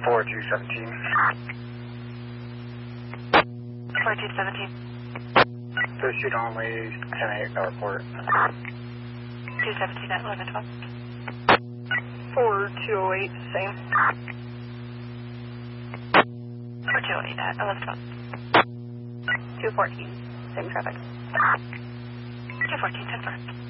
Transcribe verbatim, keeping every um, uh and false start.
four two seventeen. four two seventeen. Pursuit only, ten eight, airport. two seventeen at eleven twelve. four two oh eight, same. four two oh eight at eleven twelve. two fourteen, same traffic. two fourteen, ten four.